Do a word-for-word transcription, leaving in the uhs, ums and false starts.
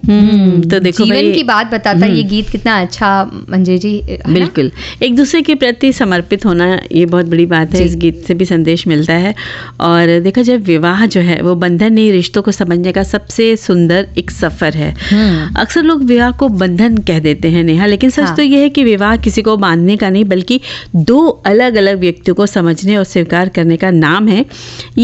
हम्म, तो देखो जीवन भाई, की बात बताता है ये गीत कितना अच्छा मंजे जी, है ना? बिल्कुल एक दूसरे के प्रति समर्पित होना ये बहुत बड़ी बात है। जी। इस गीत से भी संदेश मिलता है। और देखा जाए विवाह जो है वो बंधन नहीं, रिश्तों को समझने का सबसे सुंदर एक सफर है। अक्सर लोग विवाह को बंधन कह देते हैं नेहा, लेकिन सच हाँ। तो ये है कि विवाह किसी को बांधने का नहीं बल्कि दो अलग अलग व्यक्तियों को समझने और स्वीकार करने का नाम है।